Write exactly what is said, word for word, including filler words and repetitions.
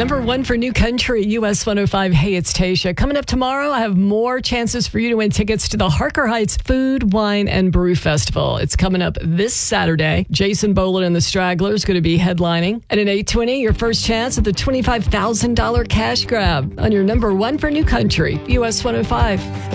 Number one for New Country, U S one oh five. Hey, it's Tasha. Coming up tomorrow, I have more chances for you to win tickets to the Harker Heights Food, Wine, and Brew Festival. It's coming up this Saturday. Jason Boland and the Stragglers going to be headlining. And at eight twenty, your first chance at the twenty-five thousand dollars cash grab on your number one for New Country, U S one oh five.